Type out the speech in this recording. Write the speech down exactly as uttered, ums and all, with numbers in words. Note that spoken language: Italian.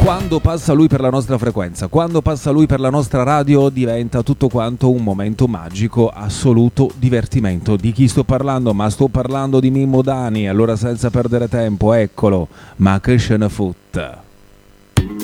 Quando passa lui per la nostra frequenza, quando passa lui per la nostra radio, diventa tutto quanto un momento magico, assoluto divertimento. Di chi sto parlando? Ma sto parlando di Mimmo Dani. Allora, senza perdere tempo, eccolo, ma che ce ne fotte.